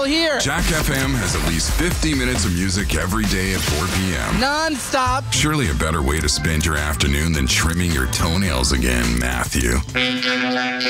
here. Jack FM has at least 50 minutes of music every day at 4 p.m. Non-stop. Surely a better way to spend your afternoon than trimming your toenails again, Matthew.